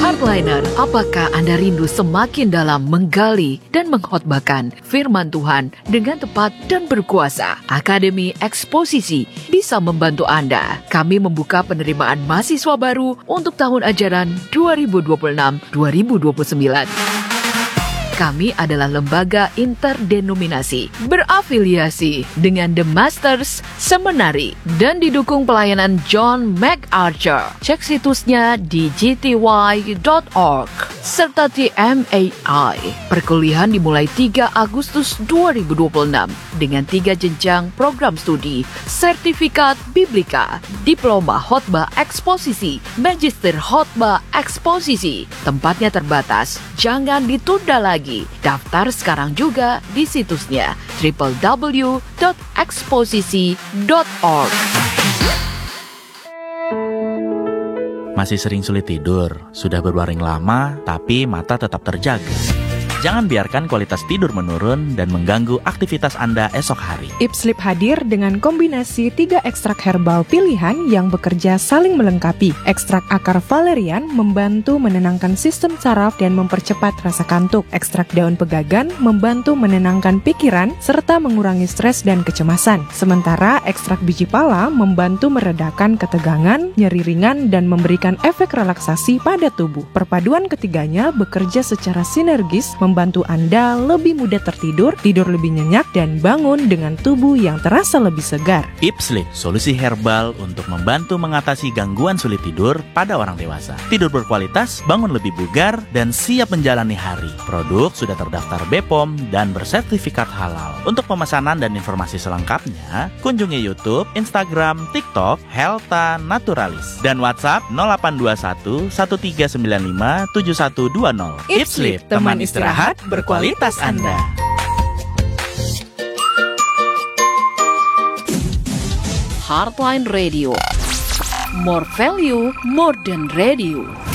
Hardliner, apakah Anda rindu semakin dalam menggali dan mengkhotbahkan firman Tuhan dengan tepat dan berkuasa? Akademi Eksposisi bisa membantu Anda. Kami membuka penerimaan mahasiswa baru untuk tahun ajaran 2026-2029. Kami adalah lembaga interdenominasi berafiliasi dengan The Masters Seminari dan didukung pelayanan John MacArthur. Cek situsnya di gty.org serta TMAI. Perkuliahan dimulai 3 Agustus 2026 dengan 3 jenjang program studi, sertifikat Biblika, diploma khotbah eksposisi, magister khotbah eksposisi. Tempatnya terbatas, jangan ditunda lagi. Daftar sekarang juga di situsnya www.eksposisi.org. Masih sering sulit tidur, sudah berbaring lama, tapi mata tetap terjaga. Jangan biarkan kualitas tidur menurun dan mengganggu aktivitas Anda esok hari. Ipslip hadir dengan kombinasi 3 ekstrak herbal pilihan yang bekerja saling melengkapi. Ekstrak akar valerian membantu menenangkan sistem saraf dan mempercepat rasa kantuk. Ekstrak daun pegagan membantu menenangkan pikiran serta mengurangi stres dan kecemasan. Sementara ekstrak biji pala membantu meredakan ketegangan, nyeri ringan, dan memberikan efek relaksasi pada tubuh. Perpaduan ketiganya bekerja secara sinergis membantu Anda lebih mudah tertidur, tidur lebih nyenyak, dan bangun dengan tubuh yang terasa lebih segar. Ipslip, solusi herbal untuk membantu mengatasi gangguan sulit tidur pada orang dewasa. Tidur berkualitas, bangun lebih bugar, dan siap menjalani hari. Produk sudah terdaftar BPOM dan bersertifikat halal. Untuk pemesanan dan informasi selengkapnya, kunjungi YouTube, Instagram, TikTok, Helta Naturalis, dan WhatsApp 0821 1395 7120. Ipslip, teman istirahat berkualitas Anda. Hardline Radio. More value, more than radio.